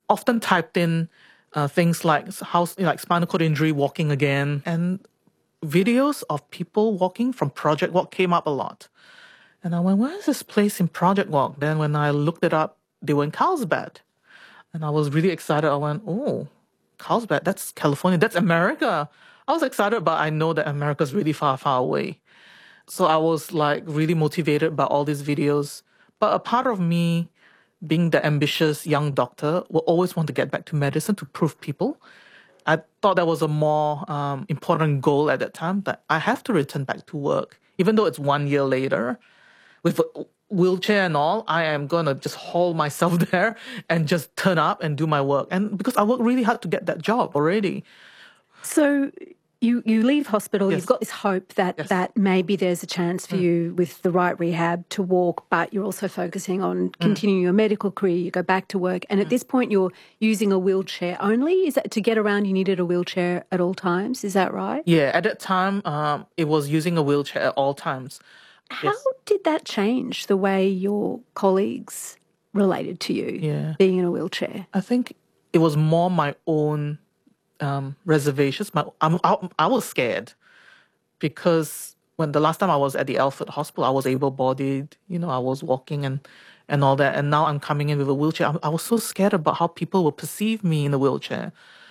often typed in things like like spinal cord injury, walking again, and videos of people walking from Project Walk came up a lot. And I went, where is this place in Project Walk? Then when I looked it up, they were in Carlsbad. And I was really excited. I went, oh, Carlsbad, that's California, that's America. I was excited, but I know that America's really far, far away. So I was like really motivated by all these videos. But a part of me, being the ambitious young doctor, will always want to get back to medicine to prove people. I thought that was a more important goal at that time, that I have to return back to work. Even though it's 1 year later, with a wheelchair and all, I am going to just haul myself there and just turn up and do my work. And because I worked really hard to get that job already. So you leave hospital, Yes. you've got this hope that, Yes. that maybe there's a chance for you with the right rehab to walk, but you're also focusing on continuing your medical career, you go back to work. And at this point, you're using a wheelchair only? Is that to get around, you needed a wheelchair at all times? Is that right? Yeah, at that time, it was using a wheelchair at all times. How did that change the way your colleagues related to you Yeah. being in a wheelchair? I think it was more my own reservations. I was scared because when the last time I was at the Alfred Hospital, I was able-bodied, I was walking and all that. And now I'm coming in with a wheelchair. I was so scared about how people will perceive me in a wheelchair.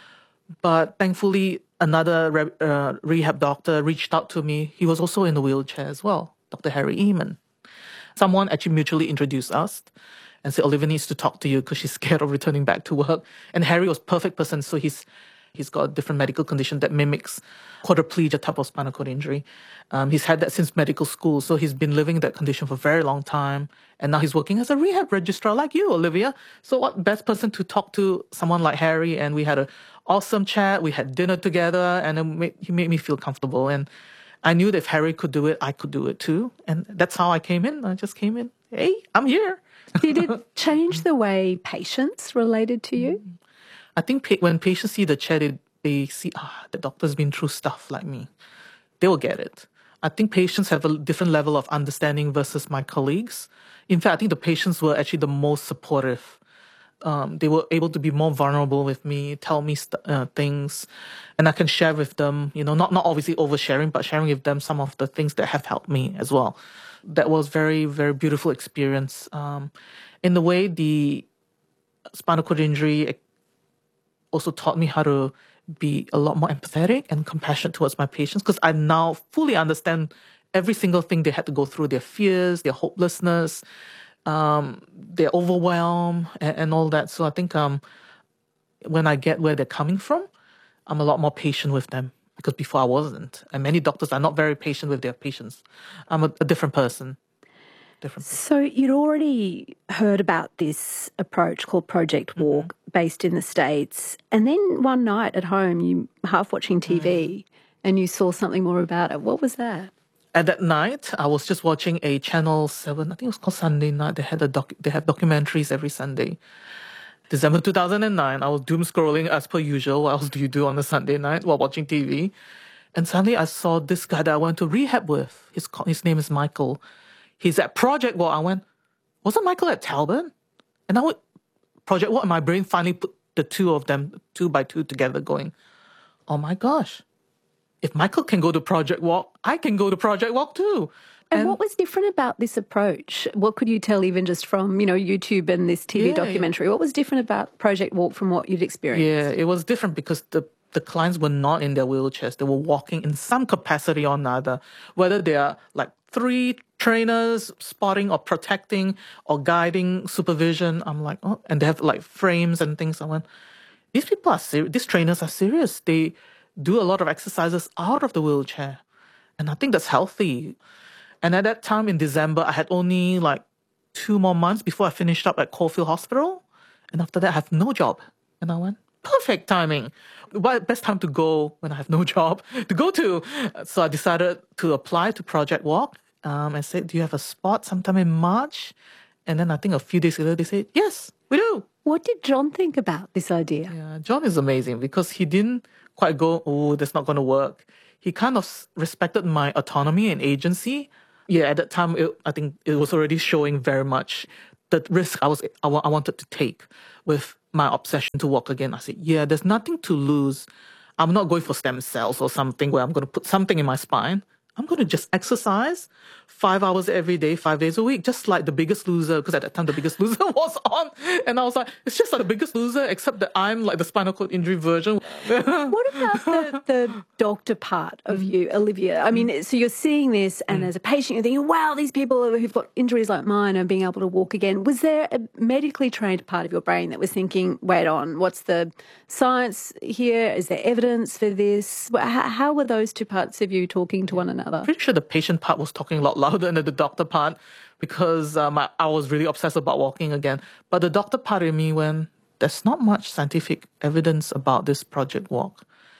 But thankfully, another rehab doctor reached out to me. He was also in a wheelchair as well, Dr. Harry Eamon. Someone actually mutually introduced us and said, Olivia needs to talk to you because she's scared of returning back to work. And Harry was a perfect person. So he's got a different medical condition that mimics quadriplegia type of spinal cord injury. He's had that since medical school. So he's been living that condition for a very long time. And now he's working as a rehab registrar like you, Olivia. So what best person to talk to someone like Harry? And we had an awesome chat. We had dinner together and he made me feel comfortable. And I knew that if Harry could do it, I could do it too. And that's how I came in. I just came in. Hey, I'm here. Did it change the way patients related to you? I think when patients see the chair, they see, the doctor's been through stuff like me. They will get it. I think patients have a different level of understanding versus my colleagues. In fact, I think the patients were actually the most supportive. They were able to be more vulnerable with me, tell me things, and I can share with them, not obviously oversharing, but sharing with them some of the things that have helped me as well. That was very, very beautiful experience. In the way, the spinal cord injury also taught me how to be a lot more empathetic and compassionate towards my patients, because I now fully understand every single thing they had to go through, their fears, their hopelessness, their overwhelm and all that. So I think when I get where they're coming from, I'm a lot more patient with them, because before I wasn't. And many doctors are not very patient with their patients. I'm a different person. So you'd already heard about this approach called Project Walk, based in the States. And then one night at home, you half watching TV and you saw something more about it. What was that? At that night, I was just watching a Channel 7, I think it was called Sunday Night. They have documentaries every Sunday. December 2009, I was doom scrolling as per usual. What else do you do on a Sunday night while watching TV? And suddenly I saw this guy that I went to rehab with. His name is Michael. He's at Project Walk. I went, wasn't Michael at Talbot? And Project Walk, and my brain finally put the two of them, 2 by 2 together, going, oh my gosh, if Michael can go to Project Walk, I can go to Project Walk too. And what was different about this approach? What could you tell even just from, YouTube and this TV documentary? What was different about Project Walk from what you'd experienced? Yeah, it was different because the clients were not in their wheelchairs. They were walking in some capacity or another, whether they are like 3 trainers spotting or protecting or guiding supervision. I'm like, oh, and they have like frames and things. I went, these people are serious. These trainers are serious. They do a lot of exercises out of the wheelchair. And I think that's healthy. And at that time in December, I had only like 2 more months before I finished up at Caulfield Hospital. And after that, I have no job. And I went, perfect timing. Best time to go when I have no job to go to. So I decided to apply to Project Walk. I said, do you have a spot sometime in March? And then I think a few days later, they said, yes, we do. What did John think about this idea? Yeah, John is amazing because he didn't quite go, oh, that's not going to work. He kind of respected my autonomy and agency. Yeah, at that time, I think it was already showing very much the risk I wanted to take with my obsession to walk again. I said, yeah, there's nothing to lose. I'm not going for stem cells or something where I'm going to put something in my spine. I'm going to just exercise 5 hours every day, 5 days a week, just like The Biggest Loser, because at that time The Biggest Loser was on. And I was like, it's just like The Biggest Loser, except that I'm like the spinal cord injury version. What about the doctor part of you, Olivia? I mean, so you're seeing this, and as a patient, you're thinking, wow, these people who've got injuries like mine are being able to walk again. Was there a medically trained part of your brain that was thinking, wait on, what's the science here? Is there evidence for this? How were those two parts of you talking to one another? Pretty sure the patient part was talking a lot louder than the doctor part, because I was really obsessed about walking again. But the doctor part of me went, there's not much scientific evidence about this Project Walk.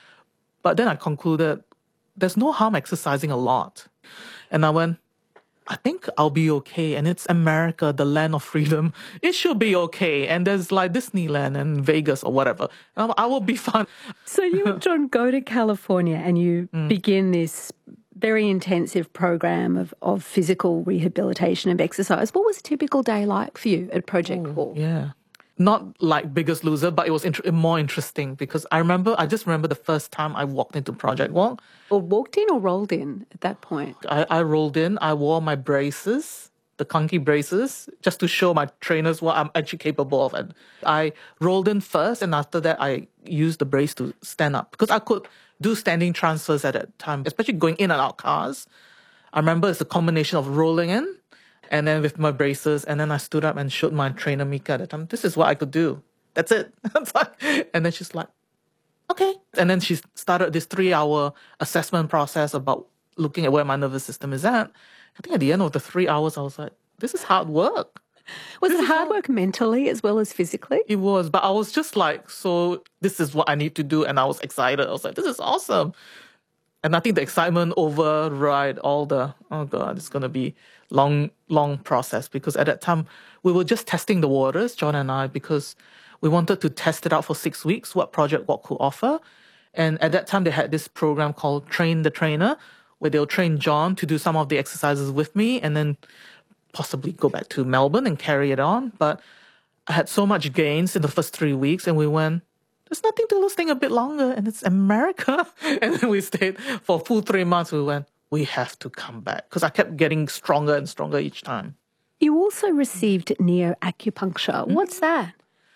But then I concluded, there's no harm exercising a lot. And I went, I think I'll be okay. And it's America, the land of freedom. It should be okay. And there's like Disneyland and Vegas or whatever. I will be fine. So you and John go to California and you begin this very intensive program of physical rehabilitation and exercise. What was a typical day like for you at Project Walk? Yeah. Not like Biggest Loser, but it was more interesting because I just remember the first time I walked into Project Walk. Or walked in or rolled in at that point? I rolled in, I wore my braces, the clunky braces, just to show my trainers what I'm actually capable of. And I rolled in first, and after that, I used the brace to stand up because I could do standing transfers at that time, especially going in and out cars. I remember it's a combination of rolling in and then with my braces, and then I stood up and showed my trainer Mika at the time, this is what I could do. That's it. And then she's like, okay. And then she started this 3-hour assessment process about looking at where my nervous system is at. I think at the end of the 3 hours, I was like, this is hard work. Was it hard work mentally as well as physically? It was, but I was just like, so this is what I need to do. And I was excited. I was like, this is awesome. And I think the excitement override all the, oh God, it's going to be long process. Because at that time, we were just testing the waters, John and I, because we wanted to test it out for 6 weeks, what Project Walk could offer. And at that time, they had this program called Train the Trainer, where they'll train John to do some of the exercises with me and then possibly go back to Melbourne and carry it on. But I had so much gains in the first 3 weeks, and we went, there's nothing to lose, staying a bit longer, and it's America. And then we stayed for a full 3 months. We went, we have to come back, because I kept getting stronger and stronger each time. You also received neo-acupuncture. What's that?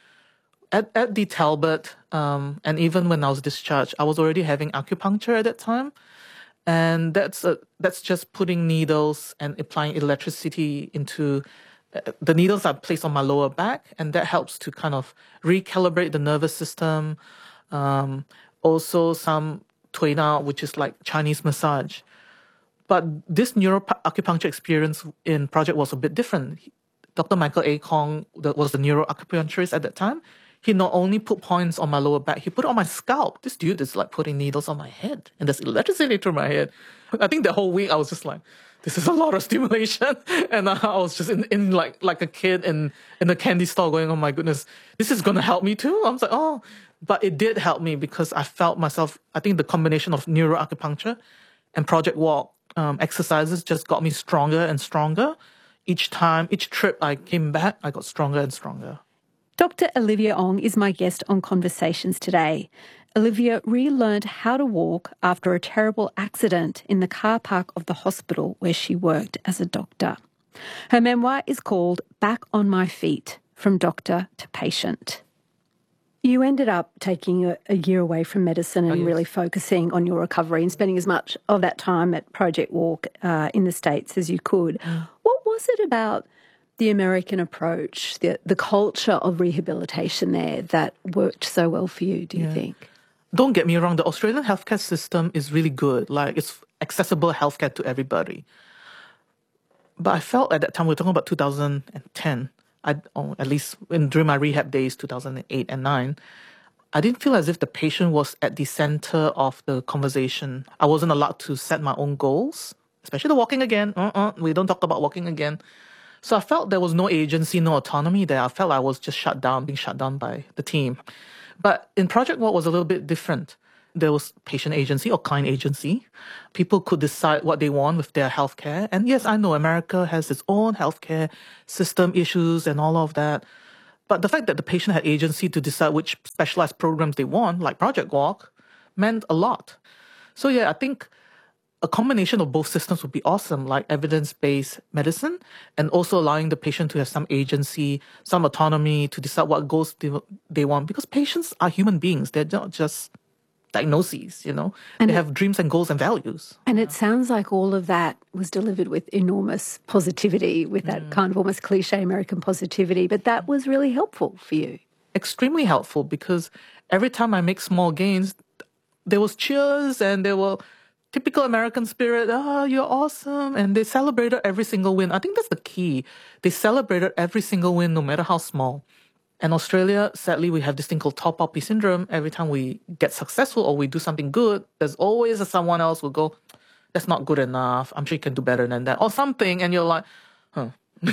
At the Talbot, and even when I was discharged, I was already having acupuncture at that time. And that's just putting needles and applying electricity into the needles are placed on my lower back, and that helps to kind of recalibrate the nervous system. Also some tuina, which is like Chinese massage. But this neuroacupuncture experience in Project was a bit different. Dr. Michael A. Kong, that was the neuroacupuncturist at that time, he not only put points on my lower back, he put it on my scalp. This dude is like putting needles on my head, and there's electricity through my head. I think the whole week I was just like, this is a lot of stimulation. And I was just in like a kid in the candy store going, oh my goodness, this is going to help me too. I was like, oh, but it did help me because I felt myself, I think the combination of neuroacupuncture and Project Walk exercises just got me stronger and stronger. Each trip I came back, I got stronger and stronger. Dr. Olivia Ong is my guest on Conversations today. Olivia relearned how to walk after a terrible accident in the car park of the hospital where she worked as a doctor. Her memoir is called Back on My Feet, From Doctor to Patient. You ended up taking a year away from medicine and really focusing on your recovery and spending as much of that time at Project Walk in the States as you could. What was it about the American approach, the culture of rehabilitation there that worked so well for you, do you think? Don't get me wrong, the Australian healthcare system is really good. Like, it's accessible healthcare to everybody. But I felt at that time, we were talking about 2010, at least during my rehab days, 2008 and 9, I didn't feel as if the patient was at the center of the conversation. I wasn't allowed to set my own goals, especially the walking again. We don't talk about walking again. So I felt there was no agency, no autonomy there. I felt I was just being shut down by the team. But in Project Walk was a little bit different. There was patient agency or client agency. People could decide what they want with their healthcare. And yes, I know America has its own healthcare system issues and all of that. But the fact that the patient had agency to decide which specialized programs they want, like Project Walk, meant a lot. So yeah, I think a combination of both systems would be awesome, like evidence-based medicine, and also allowing the patient to have some agency, some autonomy to decide what goals they want. Because patients are human beings; they're not just diagnoses. They have dreams and goals and values. And it sounds like all of that was delivered with enormous positivity, with that kind of almost cliche American positivity. But that was really helpful for you. Extremely helpful, because every time I make small gains, there was cheers and there were typical American spirit. Oh, you're awesome. And they celebrated every single win. I think that's the key. They celebrated every single win, no matter how small. And Australia, sadly, we have this thing called tall poppy syndrome. Every time we get successful or we do something good, there's always someone else will go, that's not good enough. I'm sure you can do better than that. Or something. And you're like, huh.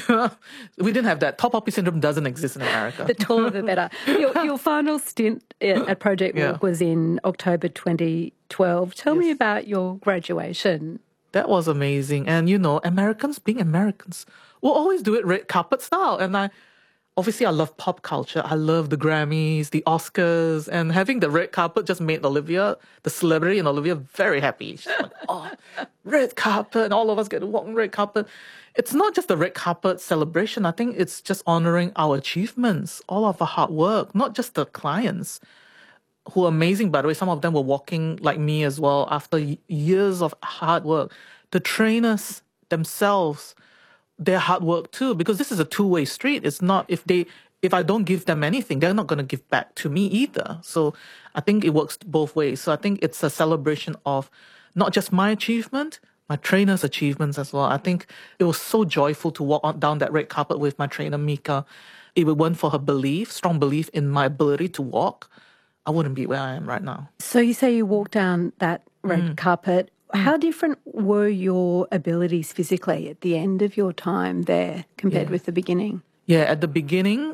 We didn't have that. Tall poppy syndrome doesn't exist in America. The taller the better. Your final stint at Project Walk was in October 2012. Tell me about your graduation. That was amazing. And Americans being Americans will always do it red carpet style. And obviously, I love pop culture. I love the Grammys, the Oscars, and having the red carpet just made Olivia, the celebrity in Olivia, very happy. She's like, oh, red carpet, and all of us get to walk on red carpet. It's not just the red carpet celebration. I think it's just honoring our achievements, all of our hard work, not just the clients, who are amazing, by the way. Some of them were walking like me as well after years of hard work. The trainers themselves, their hard work too, because this is a two-way street. It's not if I don't give them anything, they're not going to give back to me either. So I think it works both ways. So I think it's a celebration of not just my achievement, my trainer's achievements as well. I think it was so joyful to walk down that red carpet with my trainer, Mika. If it weren't for her strong belief in my ability to walk, I wouldn't be where I am right now. So you say you walked down that red carpet. How different were your abilities physically at the end of your time there compared with the beginning? Yeah, at the beginning,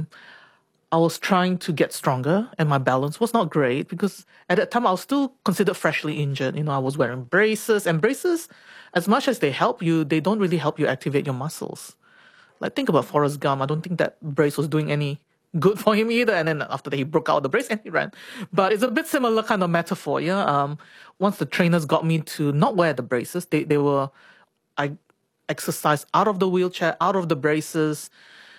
I was trying to get stronger and my balance was not great because at that time I was still considered freshly injured. I was wearing braces, and braces, as much as they help you, they don't really help you activate your muscles. Like, think about Forrest Gump. I don't think that brace was doing any good for him either. And then after that, he broke out the brace and he ran. But it's a bit similar kind of metaphor, yeah. Once the trainers got me to not wear the braces, I exercised out of the wheelchair, out of the braces.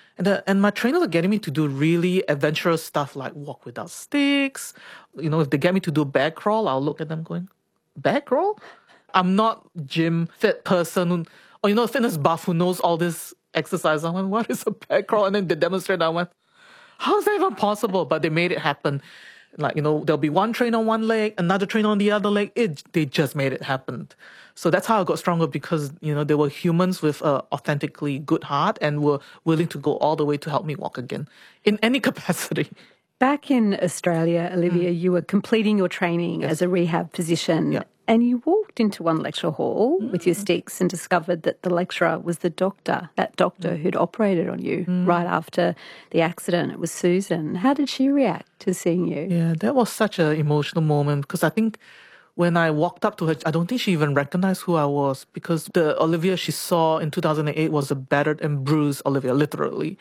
And my trainers are getting me to do really adventurous stuff like walk without sticks. If they get me to do bear crawl, I'll look at them going, bear crawl? I'm not gym fit person or a fitness buff who knows all this exercise. I went, what is a bear crawl? And then they demonstrated. I went, how is that even possible? But they made it happen. Like, there'll be one trainer on one leg, another trainer on the other leg. They just made it happen. So that's how I got stronger, because, they were humans with an authentically good heart and were willing to go all the way to help me walk again in any capacity. Back in Australia, Olivia, you were completing your training as a rehab physician, and you walked into one lecture hall with your sticks and discovered that the lecturer was that doctor who'd operated on you right after the accident. It was Susan. How did she react to seeing you? Yeah, that was such an emotional moment, because I think when I walked up to her, I don't think she even recognized who I was, because the Olivia she saw in 2008 was a battered and bruised Olivia, literally.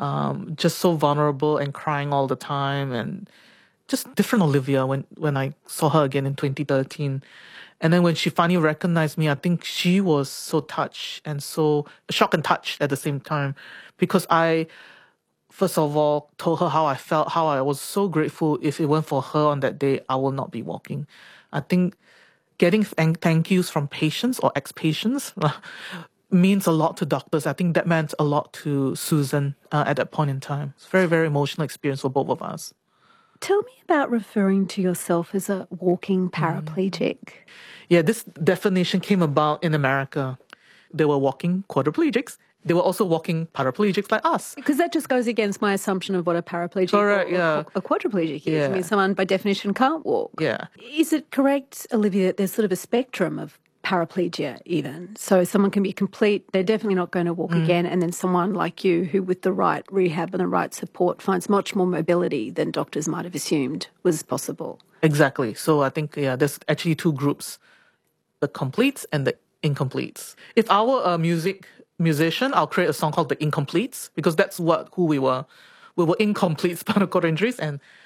Just so vulnerable and crying all the time, and just different Olivia when I saw her again in 2013. And then when she finally recognized me, I think she was so touched and so shocked and touched at the same time, because I, first of all, told her how I felt, how I was so grateful. If it weren't for her on that day, I will not be walking. I think getting thank yous from patients or ex-patients means a lot to doctors. I think that meant a lot to Susan at that point in time. It's a very, very emotional experience for both of us. Tell me about referring to yourself as a walking paraplegic. Yeah, this definition came about in America. There were walking quadriplegics. They were also walking paraplegics like us. Because that just goes against my assumption of what a paraplegic or a quadriplegic is. I mean, someone by definition can't walk. Yeah. Is it correct, Olivia, that there's sort of a spectrum of paraplegia even? So someone can be complete, they're definitely not going to walk again, and then someone like you who with the right rehab and the right support finds much more mobility than doctors might have assumed was possible. Exactly. So I think, there's actually two groups, the completes and the incompletes. If I were a musician, I'll create a song called The Incompletes, because that's who we were. we were incomplete spinal cord injuries, and